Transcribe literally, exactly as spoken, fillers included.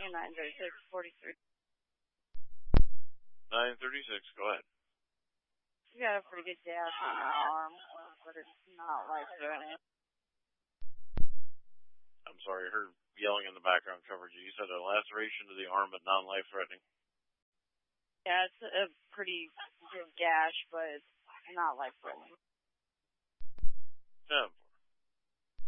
nine thirty-six forty-three. nine thirty-six, go ahead. She got a pretty good gash on her arm, but it's not life-threatening. I'm sorry, I heard yelling in the background covered you. You said a laceration to the arm, but non-life-threatening. Yeah, it's a pretty good gash, but it's not life-threatening. ten